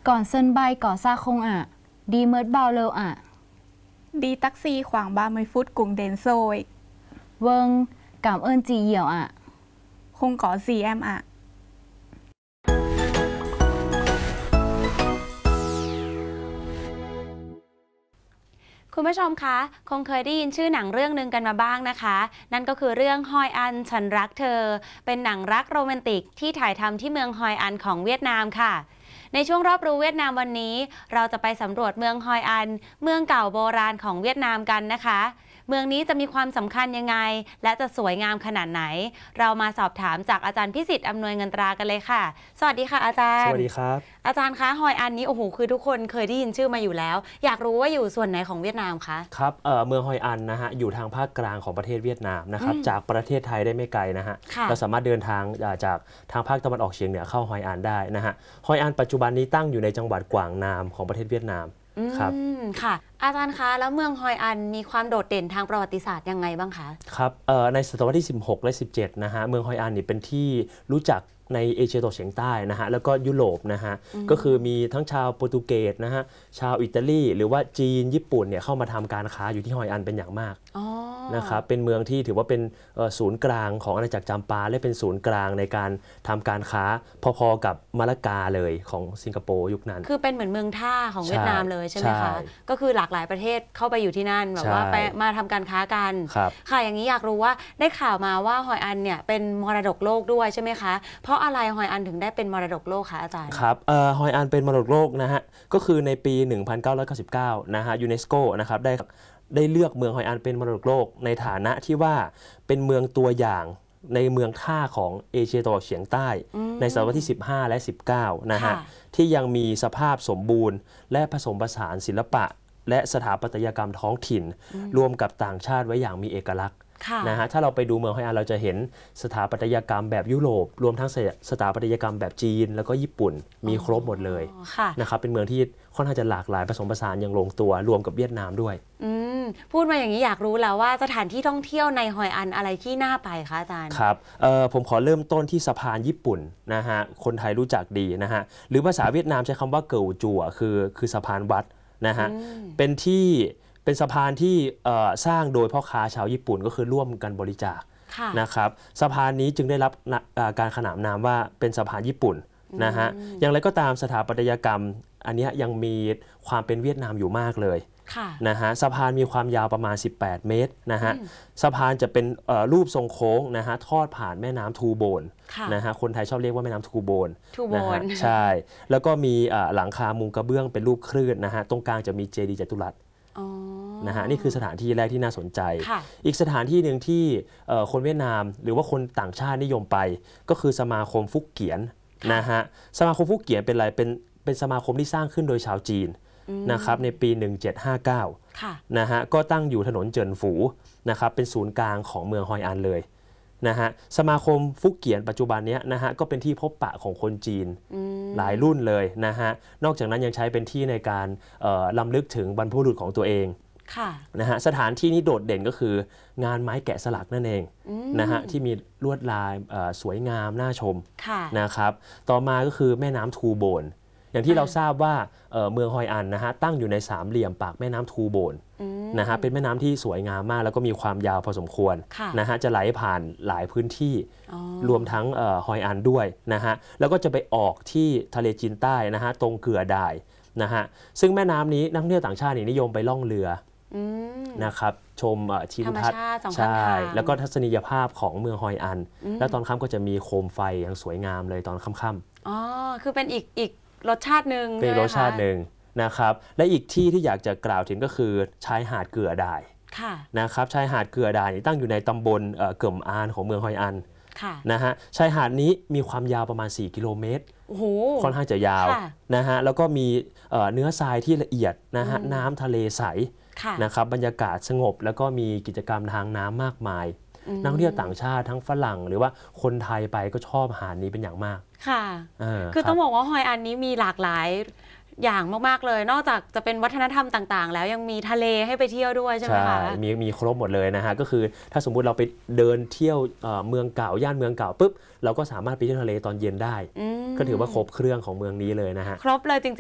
ก่อนเซินใบก่อซาคงอ่ะดีเมิร์ดเบาเร็วอ่ะดีตักซีขวางบาไม่ฟุตกุงเดนโซยเวิงกามเอิญจีเหี่ยวอ่ะคงก่อซีแอมอ่ะคุณผู้ชมคะคงเคยได้ยินชื่อหนังเรื่องหนึ่งกันมาบ้างนะคะนั่นก็คือเรื่องฮอยอันฉันรักเธอเป็นหนังรักโรแมนติกที่ถ่ายทำที่เมืองฮอยอันของเวียดนามค่ะในช่วงรอบรู้เวียดนามวันนี้เราจะไปสำรวจเมืองฮอยอันเมืองเก่าโบราณของเวียดนามกันนะคะเมืองนี้จะมีความสำคัญยังไงและจะสวยงามขนาดไหนเรามาสอบถามจากอาจารย์พิสิทธิ์อำนวยเงินตรากันเลยค่ะสวัสดีค่ะอาจารย์สวัสดีครับอาจารย์คะฮอยอันนี้โอ้โหคือทุกคนเคยได้ยินชื่อมาอยู่แล้วอยากรู้ว่าอยู่ส่วนไหนของเวียดนามคะครับเมืองฮอยอันนะฮะอยู่ทางภาคกลางของประเทศเวียดนามนะครับจากประเทศไทยได้ไม่ไกลนะฮะเราสามารถเดินทางจากทางภาคตะวันออกเฉียงเหนือเข้าฮอยอันได้นะฮะฮอยอันปัจจุบันนี้ตั้งอยู่ในจังหวัดกวางนามของประเทศเวียดนามครับค่ะอาจารย์คะแล้วเมืองฮอยอันมีความโดดเด่นทางประวัติศาสตร์ยังไงบ้างคะครับในศตวรรษที่16และ17นะฮะเมืองฮอยอันนี่เป็นที่รู้จักในเอเชียตะวันออกเฉียงใต้นะฮะแล้วก็ยุโรปนะฮะก็คือมีทั้งชาวโปรตุเกสนะฮะชาวอิตาลีหรือว่าจีนญี่ปุ่นเนี่ยเข้ามาทำการค้าอยู่ที่ฮอยอันเป็นอย่างมากนะครับเป็นเมืองที่ถือว่าเป็นศูนย์กลางของอาณาจักรจำปาและเป็นศูนย์กลางในการทำการค้าพอๆกับมะละกาเลยของสิงคโปร์ยุคนั้นคือเป็นเหมือนเมืองท่าของเวียดนามเลยใช่ไหมคะก็คือหลากหลายประเทศเข้าไปอยู่ที่นั่นแบบว่าไปมาทำการค้ากันค่ะอย่างนี้อยากรู้ว่าได้ข่าวมาว่าฮอยอันเนี่ยเป็นมรดกโลกด้วยใช่ไหมคะเพราะอะไรฮอยอันถึงได้เป็นมรดกโลกคะอาจารย์ครับฮอยอันเป็นมรดกโลกนะฮะก็คือในปี 1999 นะฮะยูเนสโกนะครับได้เลือกเมืองฮอยอันเป็นมรดกโลกในฐานะที่ว่าเป็นเมืองตัวอย่างในเมืองท่าของเอเชียตะวันออกเฉียงใต้ในศตวรรษที่15และ19นะฮะที่ยังมีสภาพสมบูรณ์และผสมผสานศิลปะและสถาปัตยกรรมท้องถิ่นรวมกับต่างชาติไว้อย่างมีเอกลักษณ์นะฮะถ้าเราไปดูเมืองฮอยอันเราจะเห็นสถาปัตยกรรมแบบยุโรปรวมทั้งสถาปัตยกรรมแบบจีนแล้วก็ญี่ปุ่นมีครบหมดเลยนะครับเป็นเมืองที่ค่อนข้างจะหลากหลายผสมผสานอย่างลงตัวรวมกับเวียดนามด้วยพูดมาอย่างนี้อยากรู้แล้วว่าสถานที่ท่องเที่ยวในฮอยอันอะไรที่น่าไปคะอาจารย์ครับผมขอเริ่มต้นที่สะพานญี่ปุ่นนะฮะคนไทยรู้จักดีนะฮะหรือภาษาเวียดนามใช้คำว่าเกิวจั่วคือสะพานวัดนะฮะเป็นสะพานที่สร้างโดยพ่อค้าชาวญี่ปุ่นก็คือร่วมกันบริจาคนะครับสะพานนี้จึงได้รับการขนานนามว่าเป็นสะพานญี่ปุ่นนะฮะอย่างไรก็ตามสถาปัตยกรรมอันนี้ยังมีความเป็นเวียดนามอยู่มากเลยนะฮะสะพานมีความยาวประมาณ18 เมตรนะฮะสะพานจะเป็นรูปทรงโค้งนะฮะทอดผ่านแม่น้ำทูโบนนะฮะคนไทยชอบเรียกว่าแม่น้ำทูโบนนะฮะใช่แล้วก็มีหลังคามุงกระเบื้องเป็นรูปคลื่นนะฮะตรงกลางจะมีเจดีย์จัตุรัสนะฮะนี่คือสถานที่แรกที่น่าสนใจอีกสถานที่หนึ่งที่คนเวียดนามหรือว่าคนต่างชาตินิยมไปก็คือสมาคมฟุกเกียนนะฮะสมาคมฟุกเกียนเป็นอะไรเป็นสมาคมที่สร้างขึ้นโดยชาวจีนนะครับในปี 1759นะฮะก็ตั้งอยู่ถนนเจินฝูนะครับเป็นศูนย์กลางของเมืองฮอยอันเลยนะฮะสมาคมฟุกเกียนปัจจุบันนี้นะฮะก็เป็นที่พบปะของคนจีนหลายรุ่นเลยนะฮะนอกจากนั้นยังใช้เป็นที่ในการรำลึกถึงบรรพบุรุษของตัวเองนะฮะสถานที่นี้โดดเด่นก็คืองานไม้แกะสลักนั่นเองนะฮะที่มีลวดลายสวยงามน่าชมนะครับต่อมาก็คือแม่น้ำทูโบนอย่างที่เราทราบว่าเมืองฮอยอันนะฮะตั้งอยู่ในสามเหลี่ยมปากแม่น้ำทูโบนนะฮะเป็นแม่น้ำที่สวยงามมากแล้วก็มีความยาวพอสมควรนะฮะจะไหลผ่านหลายพื้นที่รวมทั้งฮอยอันด้วยนะฮะแล้วก็จะไปออกที่ทะเลจีนใต้นะฮะตรงเกลือด่ายนะฮะซึ่งแม่น้ำนี้นักท่องเที่ยวต่างชาตินิยมไปล่องเรือนะครับชมทิวทัศน์ใช่แล้วก็ทัศนียภาพของเมืองฮอยอันแล้วตอนค่ำก็จะมีโคมไฟอย่างสวยงามเลยตอนค่ำๆอ๋อคือเป็นอีกรสชาติหนึ่งเป็นรสชาติหนึ่งนะครับและอีกที่ที่อยากจะกล่าวถึงก็คือชายหาดเกลือด่ายนะครับชายหาดเกลือด่ายตั้งอยู่ในตำบลเกิ่มอานของเมืองฮอยอันนะฮะชายหาดนี้มีความยาวประมาณ4 กิโลเมตรค่อนข้างจะยาวนะฮะแล้วก็มีเนื้อทรายที่ละเอียดนะฮะน้ำทะเลใสนะครับบรรยากาศสงบแล้วก็มีกิจกรรมทางน้ำมากมายนักท่องเที่ยวต่างชาติทั้งฝรั่งหรือว่าคนไทยไปก็ชอบหาดนี้เป็นอย่างมากค่ะคือต้องบอกว่าฮอยอันนี้มีหลากหลายอย่างมากๆเลยนอกจากจะเป็นวัฒนธรรมต่างๆแล้วยังมีทะเลให้ไปเที่ยวด้วยใช่ไหมคะมีครบหมดเลยนะฮะก็คือถ้าสมมุติเราไปเดินเที่ยวเมืองเก่าย่านเมืองเก่าปุ๊บเราก็สามารถไปเที่ยวทะเลตอนเย็นได้ก็ถือว่าครบเครื่องของเมืองนี้เลยนะฮะครบเลยจริง